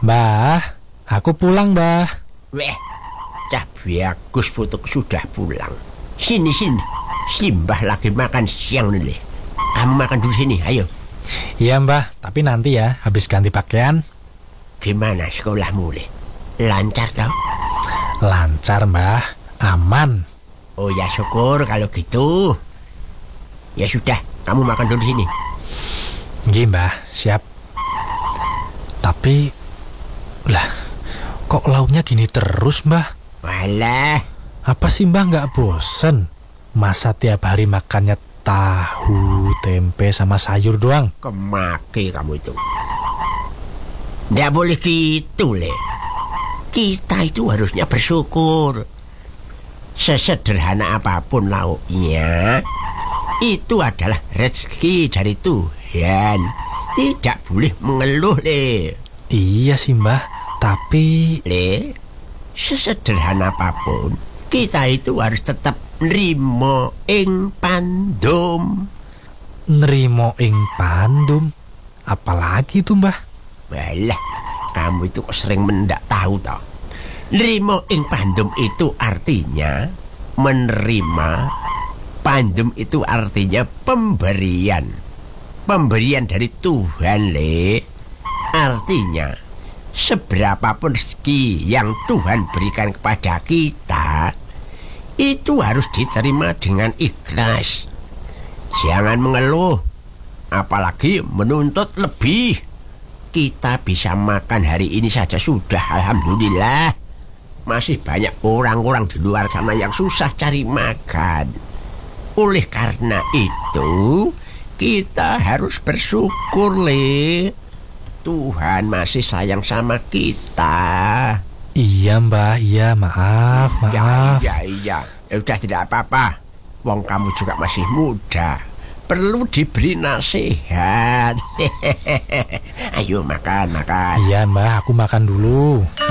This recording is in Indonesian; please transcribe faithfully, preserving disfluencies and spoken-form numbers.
Mbah, aku pulang, Mbah. Weh, cah bagus putuk sudah pulang. Sini, sini. Simbah lagi makan siang nih. Kamu makan dulu sini, ayo. Iya, Mbah, tapi nanti ya, habis ganti pakaian. Gimana sekolahmu, Le? Lancar tau? Lancar, Mbah. Aman. Oh ya syukur kalau gitu. Ya sudah, kamu makan dulu sini. Nggih, Mbah, siap. Tapi, lah, kok lauknya gini terus, Mbah? Walah, apa sih, Mbah, nggak bosen? Masa tiap hari makannya tahu, tempe, sama sayur doang? kemaki kamu itu. Nggak boleh gitu, Le. Kita itu harusnya bersyukur. Sesederhana apapun lauknya, itu adalah rezeki dari Tuhan. Tidak boleh mengeluh, Le. Iya sih, Mbah, tapi... Le, sesederhana apapun, kita itu harus tetap nrimo ing pandum. Nrimo ing pandum? Apalagi tuh, Mbah? Walah, kamu itu kok sering mendak tahu toh. Nrimo ing pandum itu artinya menerima. Pandum itu artinya pemberian. Pemberian dari Tuhan, Le. Artinya seberapapun rezeki yang Tuhan berikan kepada kita, itu harus diterima dengan ikhlas. Jangan mengeluh, apalagi menuntut lebih. Kita bisa makan hari ini saja sudah alhamdulillah. Masih banyak orang-orang di luar sana yang susah cari makan. Oleh karena itu, kita harus bersyukur, Le. Tuhan masih sayang sama kita. Iya, Mbah, iya, maaf, maaf. Iya, iya, iya. Udah tidak apa-apa. Wong kamu juga masih muda. Perlu diberi nasihat. Ayo makan, makan. Iya, Mbah, aku makan dulu.